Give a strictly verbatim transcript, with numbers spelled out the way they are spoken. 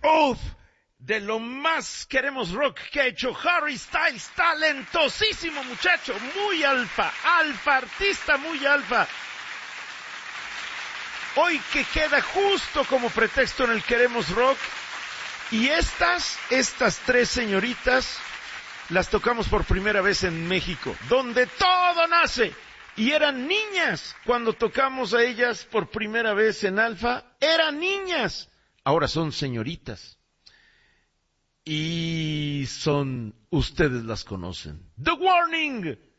Uf, de lo más queremos rock que ha hecho Harry Styles, talentosísimo muchacho, muy alfa, alfa, artista muy alfa. Hoy que queda justo como pretexto en el queremos rock, y estas, estas tres señoritas, las tocamos por primera vez en México, donde todo nace. Y eran niñas cuando tocamos a ellas por primera vez en Alfa, eran niñas. Ahora son señoritas. Y son, ustedes las conocen. The Warning.